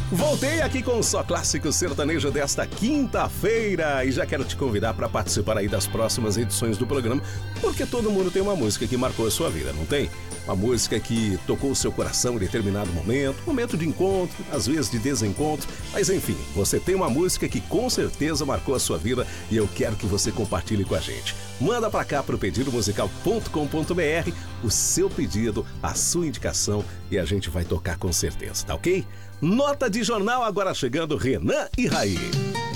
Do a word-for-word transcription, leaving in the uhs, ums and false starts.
Voltei aqui com o Só Clássico Sertanejo desta quinta-feira e já quero te convidar para participar aí das próximas edições do programa, porque todo mundo tem uma música que marcou a sua vida, não tem? Uma música que tocou o seu coração em determinado momento, momento de encontro, às vezes de desencontro, mas enfim, você tem uma música que com certeza marcou a sua vida e eu quero que você compartilhe com a gente. Manda para cá pro pedido musical ponto com ponto br o seu pedido, a sua indicação e a gente vai tocar com certeza, tá ok? Nota de jornal agora chegando, Renan e Raí.